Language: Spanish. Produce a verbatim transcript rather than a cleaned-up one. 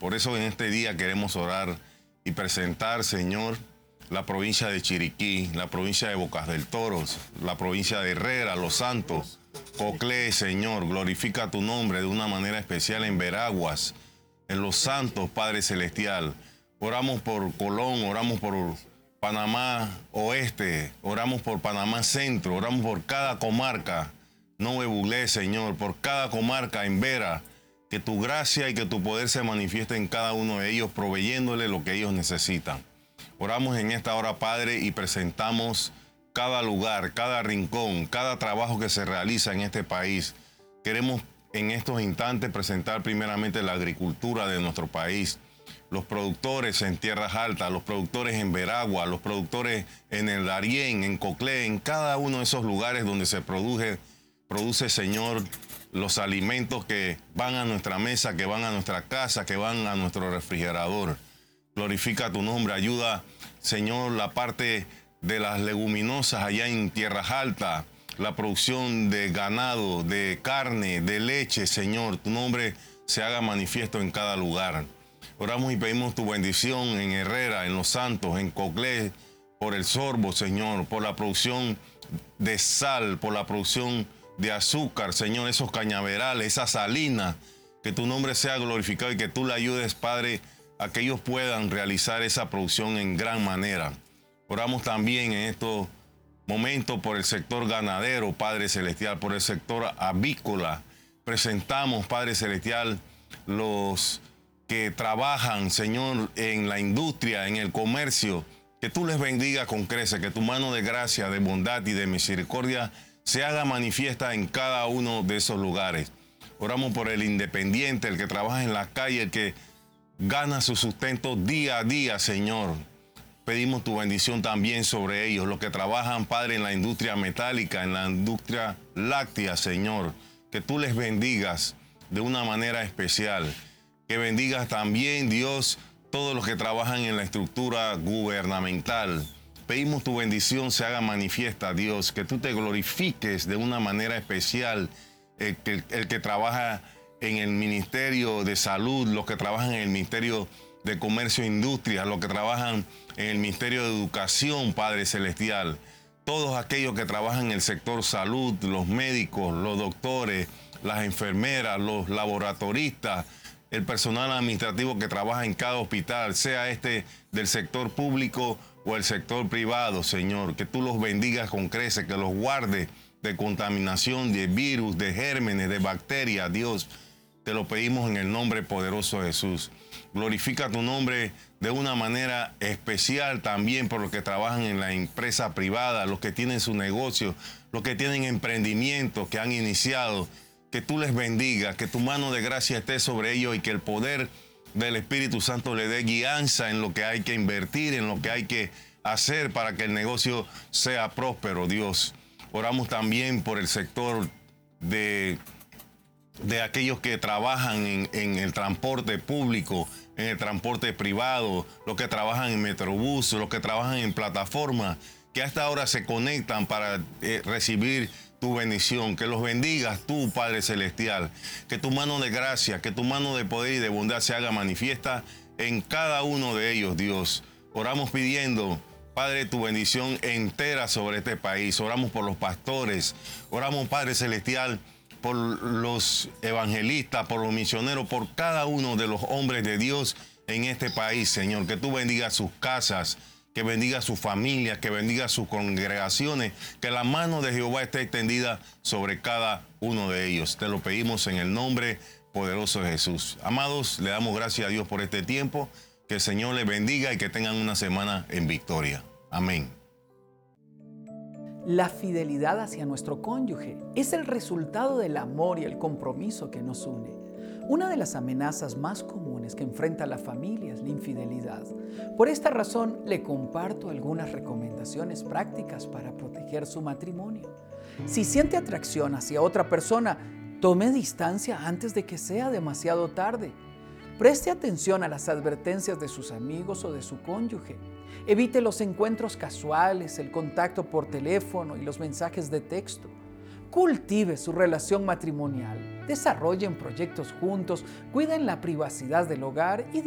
Por eso en este día queremos orar y presentar, Señor, la provincia de Chiriquí, la provincia de Bocas del Toro, la provincia de Herrera, Los Santos, Coclé, Señor, glorifica tu nombre de una manera especial en Veraguas, en Los Santos, Padre Celestial. Oramos por Colón, oramos por Panamá Oeste, oramos por Panamá Centro, oramos por cada comarca, Nove Buglé, Señor, por cada comarca en Vera, que tu gracia y que tu poder se manifieste en cada uno de ellos, proveyéndole lo que ellos necesitan. Oramos en esta hora, Padre, y presentamos cada lugar, cada rincón, cada trabajo que se realiza en este país. Queremos en estos instantes presentar primeramente la agricultura de nuestro país, los productores en tierras altas, los productores en Veragua, los productores en el Darién, en Coclé, en cada uno de esos lugares donde se produce, produce, Señor, los alimentos que van a nuestra mesa, que van a nuestra casa, que van a nuestro refrigerador. Glorifica tu nombre, ayuda, Señor, la parte de las leguminosas allá en tierras altas, la producción de ganado, de carne, de leche, Señor, tu nombre se haga manifiesto en cada lugar. Oramos y pedimos tu bendición en Herrera, en Los Santos, en Coclé, por el sorbo, Señor, por la producción de sal, por la producción de azúcar, Señor, esos cañaverales, esa salina, que tu nombre sea glorificado y que tú le ayudes, Padre, a que ellos puedan realizar esa producción en gran manera. Oramos también en estos momentos por el sector ganadero, Padre Celestial, por el sector avícola. Presentamos, Padre Celestial, los que trabajan, Señor, en la industria, en el comercio, que tú les bendiga con creces, que tu mano de gracia, de bondad y de misericordia se haga manifiesta en cada uno de esos lugares. Oramos por el independiente, el que trabaja en la calle, el que gana su sustento día a día, Señor. Pedimos tu bendición también sobre ellos, los que trabajan, Padre, en la industria metálica, en la industria láctea, Señor. Que tú les bendigas de una manera especial. Que bendigas también, Dios, todos los que trabajan en la estructura gubernamental. Pedimos tu bendición se haga manifiesta, Dios, que tú te glorifiques de una manera especial. El que, el que trabaja en el Ministerio de Salud, los que trabajan en el Ministerio de Comercio e Industria, los que trabajan en el Ministerio de Educación, Padre Celestial. Todos aquellos que trabajan en el sector salud, los médicos, los doctores, las enfermeras, los laboratoristas, el personal administrativo que trabaja en cada hospital, sea este del sector público o el sector privado, Señor, que tú los bendigas con creces, que los guardes de contaminación, de virus, de gérmenes, de bacterias, Dios. Te lo pedimos en el nombre poderoso de Jesús. Glorifica tu nombre de una manera especial también por los que trabajan en la empresa privada, los que tienen su negocio, los que tienen emprendimientos que han iniciado. Que tú les bendiga, que tu mano de gracia esté sobre ellos y que el poder del Espíritu Santo le dé guianza en lo que hay que invertir, en lo que hay que hacer para que el negocio sea próspero, Dios. Oramos también por el sector de, de aquellos que trabajan en, en el transporte público, en el transporte privado, los que trabajan en Metrobús, los que trabajan en plataformas, que a esta hora se conectan para eh, recibir tu bendición, que los bendigas tú, Padre Celestial, que tu mano de gracia, que tu mano de poder y de bondad se haga manifiesta en cada uno de ellos, Dios. Oramos pidiendo, Padre, tu bendición entera sobre este país. Oramos por los pastores, oramos, Padre Celestial, por los evangelistas, por los misioneros, por cada uno de los hombres de Dios en este país, Señor. Que tú bendigas sus casas, que bendiga a sus familias, que bendiga a sus congregaciones, que la mano de Jehová esté extendida sobre cada uno de ellos. Te lo pedimos en el nombre poderoso de Jesús. Amados, le damos gracias a Dios por este tiempo, que el Señor les bendiga y que tengan una semana en victoria. Amén. La fidelidad hacia nuestro cónyuge es el resultado del amor y el compromiso que nos une. Una de las amenazas más comunes que enfrenta la familia es la infidelidad. Por esta razón, le comparto algunas recomendaciones prácticas para proteger su matrimonio. Si siente atracción hacia otra persona, tome distancia antes de que sea demasiado tarde. Preste atención a las advertencias de sus amigos o de su cónyuge. Evite los encuentros casuales, el contacto por teléfono y los mensajes de texto. Cultive su relación matrimonial, desarrollen proyectos juntos, cuiden la privacidad del hogar y